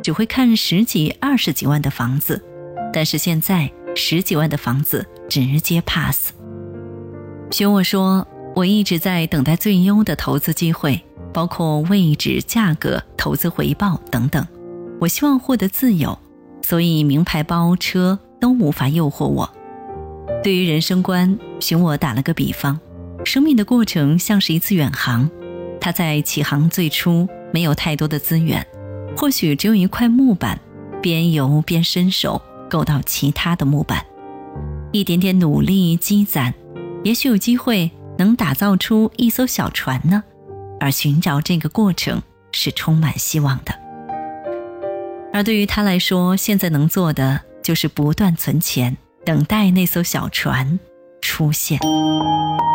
只会看10几20几万的房子，但是现在10几万的房子直接 pass。 选我说，我一直在等待最优的投资机会，包括位置、价格、投资回报等等。我希望获得自由，所以名牌包、车都无法诱惑我。对于人生观，选我打了个比方，生命的过程像是一次远航，它在起航最初没有太多的资源，或许只有一块木板，边游边伸手够到其他的木板，一点点努力积攒，也许有机会能打造出一艘小船呢。而寻找这个过程是充满希望的。而对于他来说，现在能做的就是不断存钱，等待那艘小船出现。